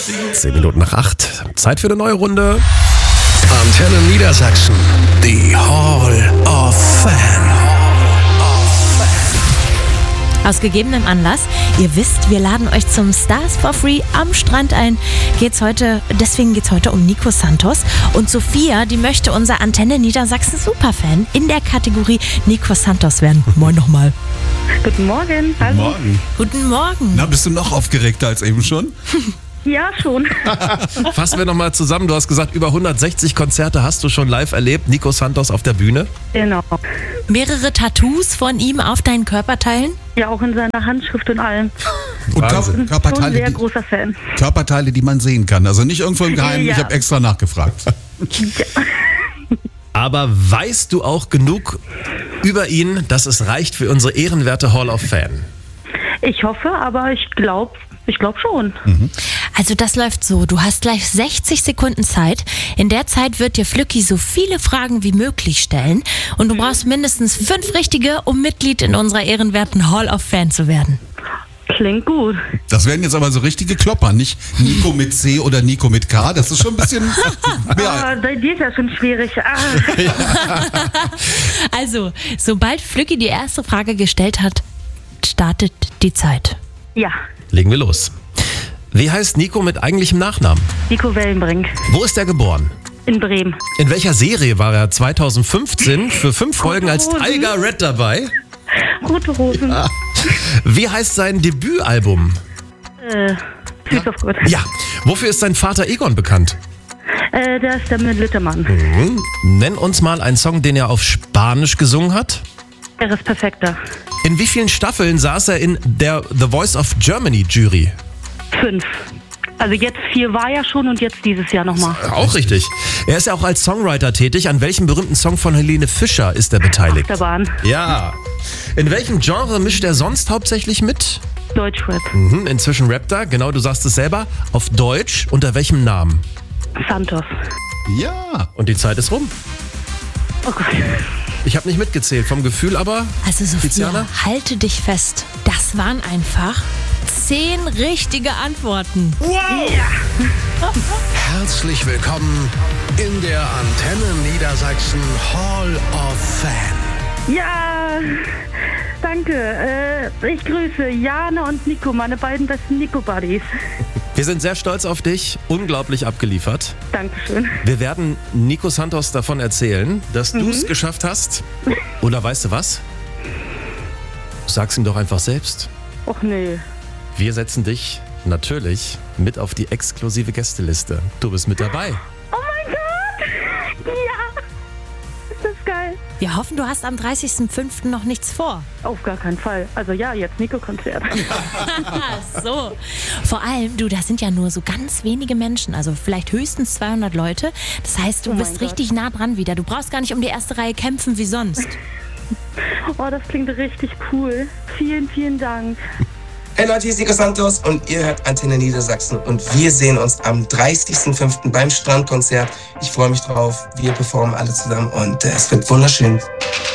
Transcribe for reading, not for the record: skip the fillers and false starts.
7:10. Zeit für eine neue Runde. Antenne Niedersachsen, die Hall of Fame. Aus gegebenem Anlass, ihr wisst, wir laden euch zum Stars for Free am Strand ein. Deswegen geht's heute um Nico Santos. Und Sophia, die möchte unser Antenne Niedersachsen Superfan in der Kategorie Nico Santos werden. Moin nochmal. Guten Morgen. Hallo. Morgen. Guten Morgen. Na, bist du noch aufgeregter als eben schon? Ja, schon. Fassen wir nochmal zusammen. Du hast gesagt, über 160 Konzerte hast du schon live erlebt. Nico Santos auf der Bühne. Genau. Mehrere Tattoos von ihm auf deinen Körperteilen? Ja, auch in seiner Handschrift und allem. Und Wahnsinn. Schon ein sehr großer Fan. Körperteile, die man sehen kann. Also nicht irgendwo im Geheimen. Ja. Ich habe extra nachgefragt. Aber weißt du auch genug über ihn, dass es reicht für unsere ehrenwerte Hall of Fame? Ich hoffe, aber ich glaube schon. Also das läuft so, du hast gleich 60 Sekunden Zeit. In der Zeit wird dir Flücki so viele Fragen wie möglich stellen. Und du brauchst mindestens 5 richtige, um Mitglied in unserer ehrenwerten Hall of Fame zu werden. Klingt gut. Das werden jetzt aber so richtige Klopper, nicht Nico mit C oder Nico mit K. Das ist schon ein bisschen mehr. Aber die ist ja schon schwierig. Also, sobald Flücki die erste Frage gestellt hat, startet die Zeit. Ja, Legen wir los. Wie heißt Nico mit eigentlichem Nachnamen? Nico Wellenbrink Wo ist er geboren? in Bremen. In welcher Serie war er 2015 für 5 Folgen als Rosen. Tiger Red dabei? Rote Rosen. Wie heißt sein Debütalbum? Süß auf Gott. Ja. Wofür ist sein Vater Egon bekannt? Der ist der Lüttemann. Nenn uns mal einen Song, den er auf Spanisch gesungen hat. Er ist perfekter. In wie vielen Staffeln saß er in der The Voice of Germany Jury? 5. Also jetzt 4 war ja schon und jetzt dieses Jahr nochmal. Auch richtig. Er ist ja auch als Songwriter tätig. An welchem berühmten Song von Helene Fischer ist er beteiligt? Achterbahn. Ja. In welchem Genre mischt er sonst hauptsächlich mit? Deutschrap. Inzwischen rappt er, genau, du sagst es selber, auf Deutsch. Unter welchem Namen? Santos. Ja. Und die Zeit ist rum. Oh Gott. Ich habe nicht mitgezählt, vom Gefühl aber. Also Sophia, Tiziana? halte dich fest. Das waren einfach 10 richtige Antworten. Herzlich willkommen in der Antenne Niedersachsen Hall of Fame. Ja, danke. Ich grüße Jana und Nico, meine beiden besten Nico-Buddies. Wir sind sehr stolz auf dich, unglaublich abgeliefert. Dankeschön. Wir werden Nico Santos davon erzählen, dass du es geschafft hast. Oder weißt du was? Sag's ihm doch einfach selbst. Och nee. Wir setzen dich natürlich mit auf die exklusive Gästeliste. Du bist mit dabei. Oh mein Gott! Ja! Ist das geil? Wir hoffen, du hast am 30.05. noch nichts vor. Auf gar keinen Fall. Also ja, jetzt Nico-Konzert. So. Vor allem, da sind ja nur so ganz wenige Menschen, also vielleicht höchstens 200 Leute. Das heißt, du Oh mein bist Gott. richtig nah dran wieder. Du brauchst gar nicht um die erste Reihe kämpfen wie sonst. Oh, das klingt richtig cool. Vielen, vielen Dank. Hey Leute, hier ist Nico Santos und ihr hört Antenne Niedersachsen und wir sehen uns am 30.05. beim Strandkonzert. Ich freue mich drauf. Wir performen alle zusammen und es wird wunderschön.